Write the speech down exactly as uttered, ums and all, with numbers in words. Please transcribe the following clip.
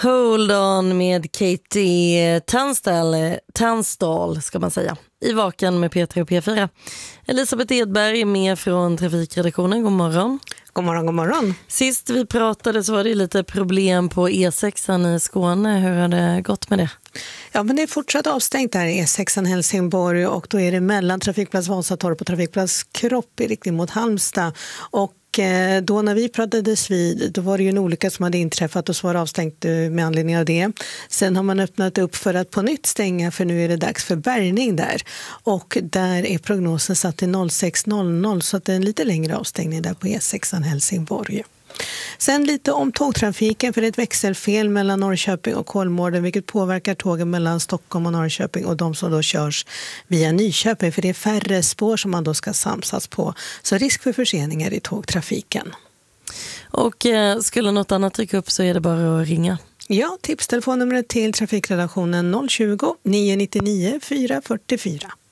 Hold on med Katie Tunstall, Tunstall ska man säga, i Vaken med P tre och P fyra. Elisabeth Edberg är med från trafikredaktionen. God morgon. God morgon, god morgon. Sist vi pratade så var det lite problem på E sexan i Skåne. Hur har det gått med det? Ja, men det är fortsatt avstängt där i E sexan Helsingborg, och då är det mellan trafikplats Vasatorp och trafikplats Kropp i riktning mot Halmstad. Och då när vi pratades vid, då var det ju en olycka som hade inträffat och så var det avstängt med anledning av det. Sen har man öppnat upp för att på nytt stänga, för nu är det dags för bärgning där. Och där är prognosen satt till sex noll noll, så att det är en lite längre avstängning där på E sexan Helsingborg. Sen lite om tågtrafiken, för det är ett växelfel mellan Norrköping och Kolmården, vilket påverkar tågen mellan Stockholm och Norrköping och de som då körs via Nyköping, för det är färre spår som man då ska samsas på. Så risk för förseningar i tågtrafiken. Och eh, skulle något annat dyka upp så är det bara att ringa. Ja, tipstelefonnumret till trafikredaktionen noll tjugo, nio nio nio, fyra fyra fyra.